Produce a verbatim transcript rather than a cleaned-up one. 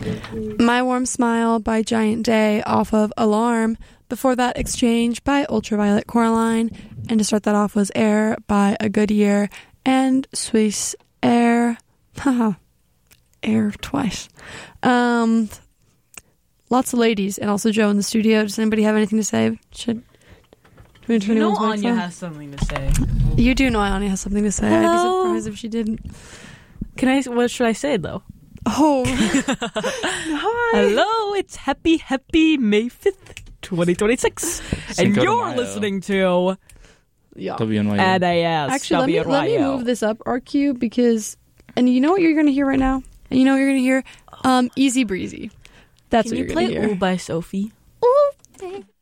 My Warm Smile by Giant Day off of Alarm. Before that, Exchange by Ultraviolet Coraline. And to start that off was Air by A Good Year and Swiss Air. Haha. Air twice. Um, lots of ladies and also Joe in the studio. Does anybody have anything to say? Should you know Anya has something to say. You do know Anya has something to say. Hello. I'd be surprised if she didn't. Can I? What should I say though? Oh, hi. Hello, it's happy, happy May fifth, twenty twenty-six, and you're listening to yeah. W N Y U. And I asked Actually, let me, let me move this up, R Q, because, and you know what you're going to hear right now? And you know what you're going to hear? Um, Easy Breezy. That's Can what you you're going to play hear. Ooh by Sophie? Ooh.